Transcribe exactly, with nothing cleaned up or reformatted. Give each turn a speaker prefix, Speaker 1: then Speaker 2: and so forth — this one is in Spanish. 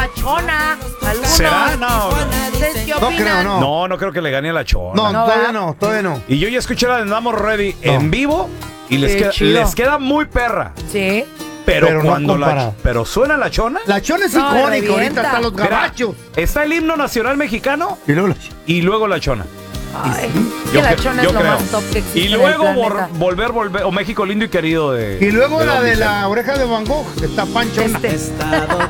Speaker 1: la Chona. Algunos.
Speaker 2: ¿Será? No, no.
Speaker 1: ¿Ustedes qué
Speaker 3: No
Speaker 1: opinan?
Speaker 3: creo, no.
Speaker 2: No, no creo que le gane a la Chona.
Speaker 3: No,
Speaker 1: No,
Speaker 3: todavía
Speaker 1: ¿verdad?
Speaker 3: no, todavía no.
Speaker 2: Y yo ya escuché la de Andamos Ready
Speaker 3: No.
Speaker 2: en vivo y les,
Speaker 1: Qué
Speaker 2: queda,
Speaker 1: chido.
Speaker 2: les queda muy perra.
Speaker 1: Sí.
Speaker 2: Pero,
Speaker 3: Pero no
Speaker 2: cuando la
Speaker 3: comparado.
Speaker 2: pero suena la Chona.
Speaker 3: La Chona es
Speaker 1: No,
Speaker 3: icónica,
Speaker 1: revienta.
Speaker 3: ahorita hasta los
Speaker 2: Mira,
Speaker 3: gabachos.
Speaker 2: está el himno nacional mexicano
Speaker 3: Y luego la-
Speaker 2: y luego la Chona.
Speaker 1: Ay,
Speaker 2: Yo
Speaker 1: que la
Speaker 2: cre-
Speaker 1: Chona
Speaker 2: yo
Speaker 1: es lo
Speaker 2: creo.
Speaker 1: más top que existe
Speaker 2: Y
Speaker 1: en el
Speaker 2: luego
Speaker 1: planeta.
Speaker 2: vor- volver, volver, o México lindo y querido de.
Speaker 3: Y luego
Speaker 2: de
Speaker 3: la
Speaker 2: Don
Speaker 3: de
Speaker 2: Vicente.
Speaker 3: la oreja de Van Gogh, que está panchona.
Speaker 1: Este.